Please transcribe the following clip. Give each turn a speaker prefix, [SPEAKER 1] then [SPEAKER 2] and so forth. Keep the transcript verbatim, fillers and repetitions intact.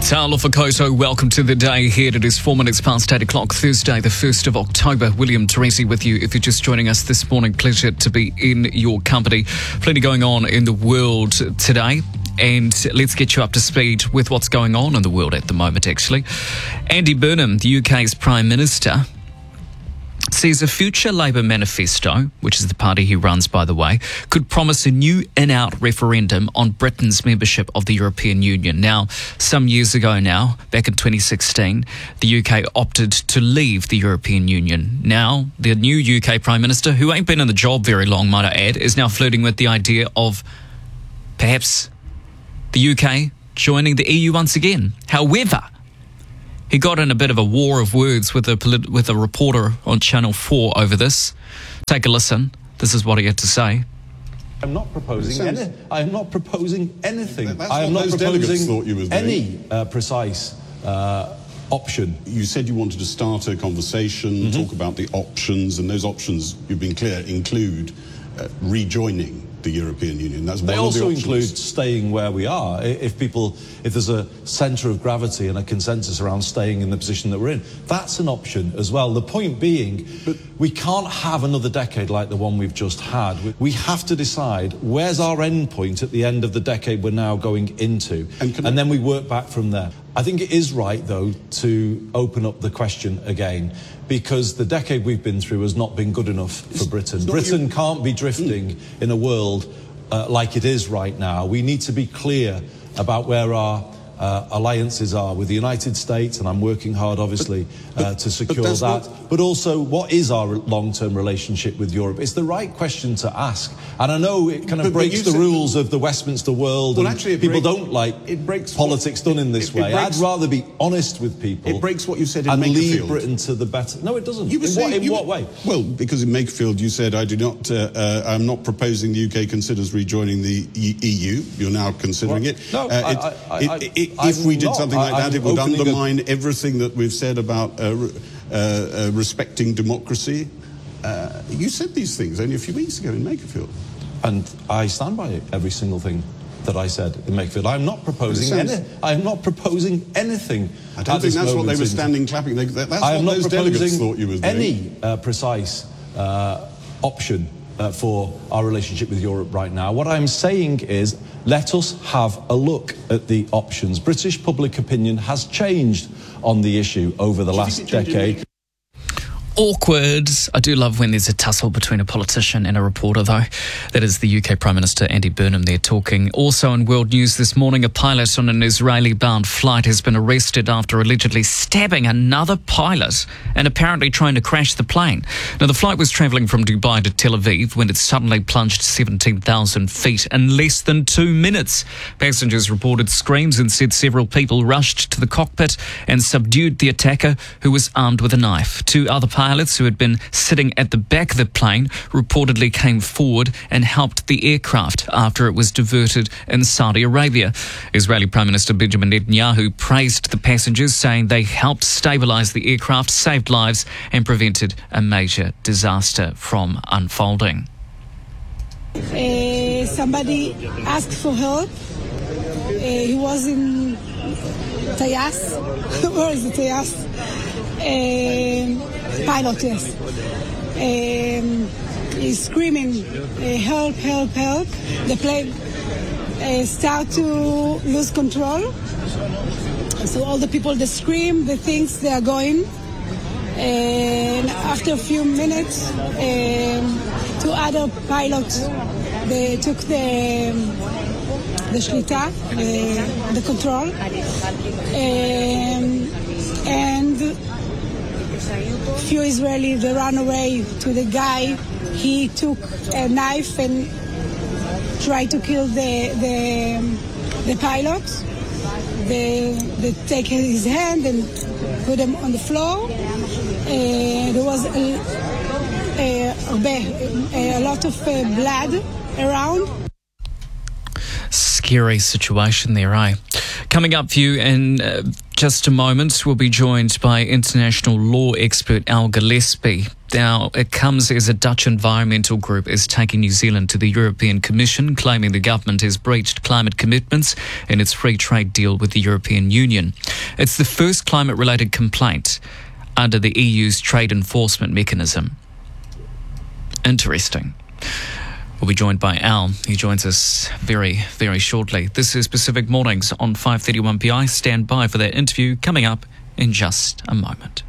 [SPEAKER 1] Talofa Koto, welcome to the day here. It is four minutes past eight o'clock, Thursday, the first of October. William Teresi with you. If you're just joining us this morning, pleasure to be in your company. Plenty going on in the world today. And let's get you up to speed with what's going on in the world at the moment, actually. Andy Burnham, the U K's Prime Minister, says a future Labour manifesto, which is the party he runs, by the way, could promise a new in-out referendum on Britain's membership of the European Union. Now, some years ago now, back in twenty sixteen, the U K opted to leave the European Union. Now, the new U K Prime Minister, who ain't been in the job very long, might I add, is now flirting with the idea of perhaps the U K joining the E U once again. However, he got in a bit of a war of words with a polit- with a reporter on Channel four over this. Take a listen. This is what he had to say.
[SPEAKER 2] I'm not proposing any. I am not proposing anything.
[SPEAKER 3] That's
[SPEAKER 2] I am
[SPEAKER 3] what
[SPEAKER 2] not
[SPEAKER 3] those delegates thought you
[SPEAKER 2] proposing
[SPEAKER 3] was doing.
[SPEAKER 2] any uh, precise uh, option.
[SPEAKER 3] You said you wanted to start a conversation, mm-hmm. talk about the options, and those options, you've been clear, include uh, rejoining the European Union. That's
[SPEAKER 2] they
[SPEAKER 3] one
[SPEAKER 2] also
[SPEAKER 3] of the
[SPEAKER 2] include staying where we are. If people, if there's a centre of gravity and a consensus around staying in the position that we're in, that's an option as well. The point being, but we can't have another decade like the one we've just had. We have to decide where's our end point at the end of the decade we're now going into, and, and then we work back from there. I think it is right, though, to open up the question again, because the decade we've been through has not been good enough for Britain. Britain you... can't be drifting mm. in a world uh, like it is right now. We need to be clear about where our uh, alliances are with the United States, and I'm working hard, obviously, but, uh, to secure but that. Not... But also, what is our long-term relationship with Europe? It's the right question to ask. And I know it kind of but, breaks but the rules that... of the Westminster world,
[SPEAKER 3] well,
[SPEAKER 2] and
[SPEAKER 3] actually,
[SPEAKER 2] people
[SPEAKER 3] break...
[SPEAKER 2] don't like
[SPEAKER 3] it breaks
[SPEAKER 2] politics
[SPEAKER 3] what...
[SPEAKER 2] done in this
[SPEAKER 3] it, it
[SPEAKER 2] way.
[SPEAKER 3] breaks...
[SPEAKER 2] I'd rather be honest with people.
[SPEAKER 3] It breaks what you said in
[SPEAKER 2] and
[SPEAKER 3] Makerfield.
[SPEAKER 2] lead Britain to the better. No, it doesn't.
[SPEAKER 3] You were
[SPEAKER 2] in
[SPEAKER 3] saying,
[SPEAKER 2] what, in
[SPEAKER 3] you
[SPEAKER 2] what
[SPEAKER 3] were...
[SPEAKER 2] way?
[SPEAKER 3] Well, because in Makerfield you said, I do not, uh, uh, I'm not proposing the U K considers rejoining the E U. You're now considering
[SPEAKER 2] well,
[SPEAKER 3] it.
[SPEAKER 2] No,
[SPEAKER 3] uh,
[SPEAKER 2] I,
[SPEAKER 3] it,
[SPEAKER 2] I, I,
[SPEAKER 3] it, it
[SPEAKER 2] I,
[SPEAKER 3] if we did
[SPEAKER 2] not.
[SPEAKER 3] something like
[SPEAKER 2] I,
[SPEAKER 3] that, it would undermine
[SPEAKER 2] a...
[SPEAKER 3] everything that we've said about uh, uh, uh, respecting democracy. Uh, you said these things only a few weeks ago in Makerfield.
[SPEAKER 2] And I stand by it, every single thing that I said in Makerfield. I'm not proposing
[SPEAKER 3] sounds...
[SPEAKER 2] any, I am not proposing anything.
[SPEAKER 3] I don't think that's what they were standing clapping. They, that's
[SPEAKER 2] I am
[SPEAKER 3] what
[SPEAKER 2] not
[SPEAKER 3] those delegates thought you was doing.
[SPEAKER 2] Any uh, precise uh, option uh, for our relationship with Europe right now. What I'm saying is, let us have a look at the options. British public opinion has changed on the issue over the last decade.
[SPEAKER 1] Awkward. I do love when there's a tussle between a politician and a reporter, though. That is the U K Prime Minister Andy Burnham there talking. Also in world news this morning, a pilot on an Israeli-bound flight has been arrested after allegedly stabbing another pilot and apparently trying to crash the plane. Now, the flight was travelling from Dubai to Tel Aviv when it suddenly plunged seventeen thousand feet in less than two minutes. Passengers reported screams and said several people rushed to the cockpit and subdued the attacker, who was armed with a knife. Two other pilots Pilots who had been sitting at the back of the plane reportedly came forward and helped the aircraft after it was diverted in Saudi Arabia. Israeli Prime Minister Benjamin Netanyahu praised the passengers, saying they helped stabilise the aircraft, saved lives and prevented a major disaster from unfolding.
[SPEAKER 4] Uh, somebody asked for help. Uh, he was in Tayas. Where is the Tayas? Um, pilot, yes. Um, he's screaming, uh, help, help, help. The plane uh, start to lose control. So all the people, they scream, they think they are going. And after a few minutes, um, two other pilots, they took the the shlita, the, the control, um, and few Israelis, they ran away to the guy. He took a knife and tried to kill the the, the pilot. They, they take his hand and put him on the floor. Uh, there was a, a, a lot of uh, blood around.
[SPEAKER 1] scary situation there, eh? Coming up for you in uh, just a moment, we'll be joined by international law expert Al Gillespie. Now, it comes as a Dutch environmental group is taking New Zealand to the European Commission, claiming the government has breached climate commitments in its free trade deal with the European Union. It's the first climate-related complaint under the E U's trade enforcement mechanism. Interesting. We'll be joined by Al. He joins us very, very shortly. This is Pacific Mornings on five thirty-one P I. Stand by for that interview coming up in just a moment.